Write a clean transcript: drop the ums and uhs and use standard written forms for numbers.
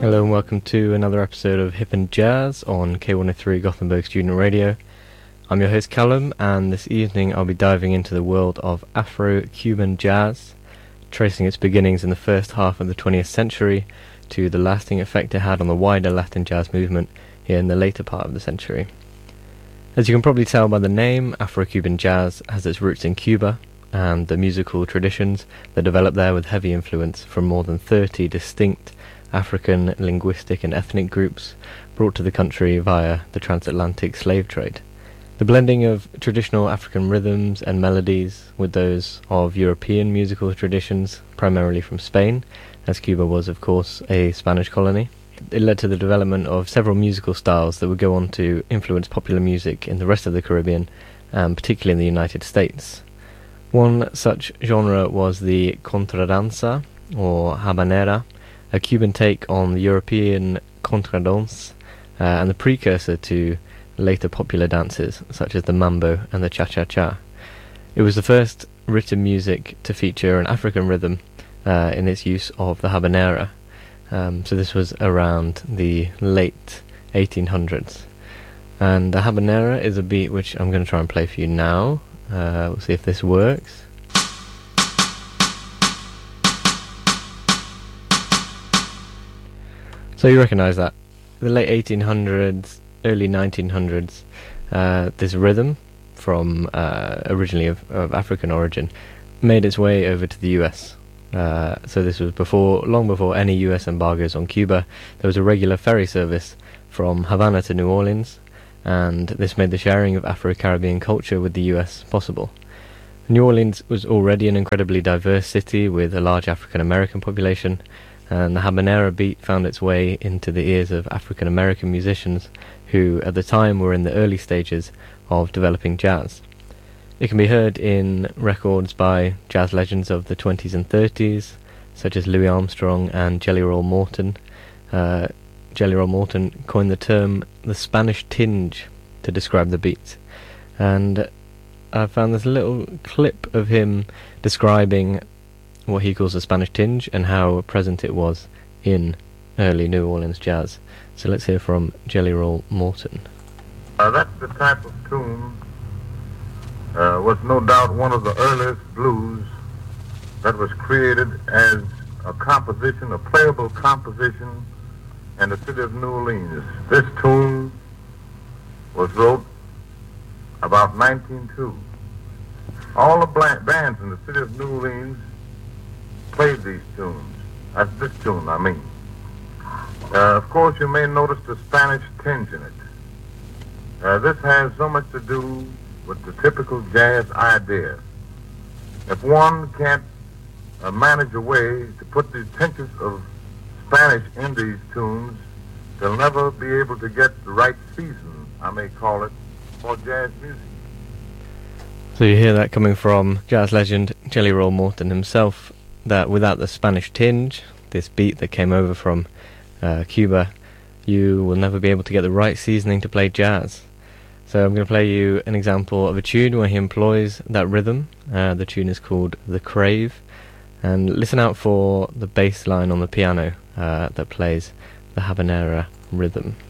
Hello and welcome to another episode of Hip and Jazz on K103 Gothenburg Student Radio. I'm your host Callum, and this evening I'll be diving into the world of Afro-Cuban jazz, tracing its beginnings in the first half of the 20th century to the lasting effect it had on the wider Latin jazz movement here in the later part of the century. As you can probably tell by the name, Afro-Cuban jazz has its roots in Cuba, and the musical traditions that developed there with heavy influence from more than 30 distinct African linguistic and ethnic groups brought to the country via the transatlantic slave trade. The blending of traditional African rhythms and melodies with those of European musical traditions, primarily from Spain, as Cuba was of course a Spanish colony. It led to the development of several musical styles that would go on to influence popular music in the rest of the Caribbean, and particularly in the United States. One such genre was the contradanza, or habanera, a Cuban take on the European contradanse, and the precursor to later popular dances such as the mambo and the cha-cha-cha. It was the first written music to feature an African rhythm in its use of the habanera, so this was around the late 1800s. And the habanera is a beat which I'm going to try and play for you now. We'll see if this works. So you recognise that. The late 1800s, early 1900s, this rhythm, from originally of African origin, made its way over to the US. So this was long before any US embargoes on Cuba. There was a regular ferry service from Havana to New Orleans, and this made the sharing of Afro-Caribbean culture with the US possible. New Orleans was already an incredibly diverse city with a large African-American population, and the habanera beat found its way into the ears of African-American musicians who at the time were in the early stages of developing jazz. It can be heard in records by jazz legends of the 20s and 30s, such as Louis Armstrong and Jelly Roll Morton. Jelly Roll Morton coined the term the Spanish tinge to describe the beat, and I found this little clip of him describing what he calls the Spanish tinge and how present it was in early New Orleans jazz. So let's hear from Jelly Roll Morton. That's the type of tune was no doubt one of the earliest blues that was created as a composition, a playable composition in the city of New Orleans. This tune was wrote about 1902. All the bands in the city of New Orleans played these tunes. That's this tune, I mean. Of course, you may notice the Spanish tinge in it. This has so much to do with the typical jazz idea. If one can't manage a way to put the tinges of Spanish in these tunes, they'll never be able to get the right season, I may call it, for jazz music. So you hear that coming from jazz legend Jelly Roll Morton himself, that without the Spanish tinge, this beat that came over from Cuba, you will never be able to get the right seasoning to play jazz. So I'm going to play you an example of a tune where he employs that rhythm. The tune is called The Crave, and listen out for the bass line on the piano that plays the habanera rhythm.